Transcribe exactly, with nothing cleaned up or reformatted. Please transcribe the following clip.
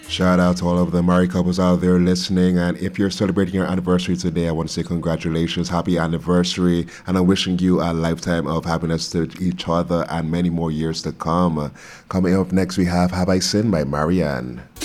Shout out to all of the married couples out there listening. And if you're celebrating your anniversary today, I want to say congratulations, happy anniversary. And I'm wishing you a lifetime of happiness to each other and many more years to come. Coming up next, we have Have I Sinned by Marianne.